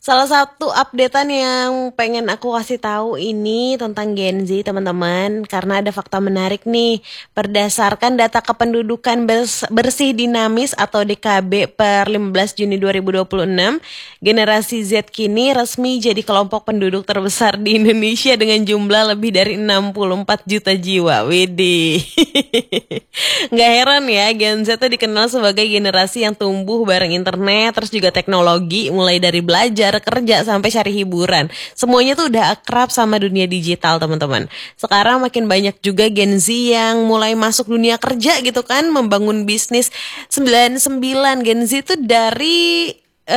Salah satu updatean yang pengen aku kasih tahu ini tentang Gen Z, teman-teman, karena ada fakta menarik nih. Berdasarkan data kependudukan bersih dinamis atau DKB per 15 Juni 2026, generasi Z kini resmi jadi kelompok penduduk terbesar di Indonesia dengan jumlah lebih dari 64 juta jiwa. Widih. Nggak heran ya, Gen Z tuh dikenal sebagai generasi yang tumbuh bareng internet, terus juga teknologi, mulai dari belajar, kerja, sampai cari hiburan. Semuanya tuh udah akrab sama dunia digital, teman-teman. Sekarang makin banyak juga Gen Z yang mulai masuk dunia kerja gitu kan, membangun bisnis. 99 Gen Z itu dari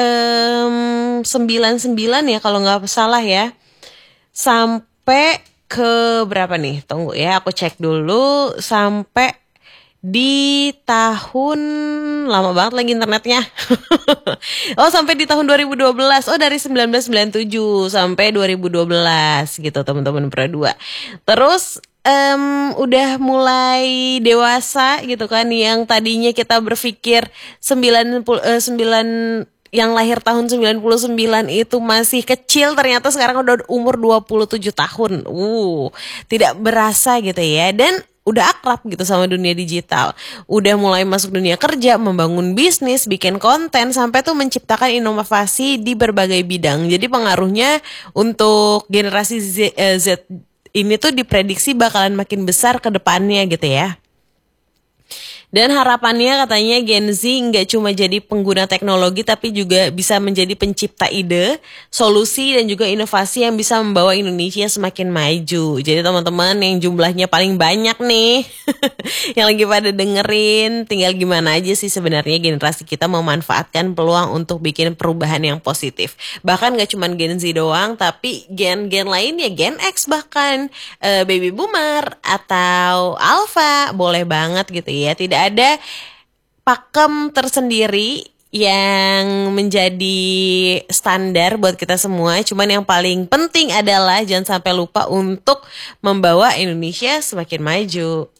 99 ya kalau nggak salah ya. Sampai ke berapa nih? Tunggu ya, aku cek dulu. Sampai di tahun, lama banget lagi internetnya. Oh, sampai di tahun 2012. Oh, dari 1997 sampai 2012 gitu, teman-teman Pro 2. Terus udah mulai dewasa gitu kan, yang tadinya kita berpikir 9 yang lahir tahun 99 itu masih kecil, ternyata sekarang udah umur 27 tahun. Tidak berasa gitu ya. Dan udah akrab gitu sama dunia digital. Udah mulai masuk dunia kerja, membangun bisnis, bikin konten, sampai tuh menciptakan inovasi di berbagai bidang. Jadi pengaruhnya untuk generasi Z ini tuh diprediksi bakalan makin besar ke depannya gitu ya. Dan harapannya katanya Gen Z nggak cuma jadi pengguna teknologi, tapi juga bisa menjadi pencipta ide, solusi, dan juga inovasi yang bisa membawa Indonesia semakin maju. Jadi teman-teman yang jumlahnya paling banyak nih, yang lagi pada dengerin, tinggal gimana aja sih sebenarnya generasi kita memanfaatkan peluang untuk bikin perubahan yang positif. Bahkan nggak cuma Gen Z doang, tapi gen-gen lainnya, Gen X bahkan, Baby Boomer, atau Alpha, boleh banget gitu ya. Tidak ada pakem tersendiri yang menjadi standar buat kita semua. Cuman yang paling penting adalah jangan sampai lupa untuk membawa Indonesia semakin maju.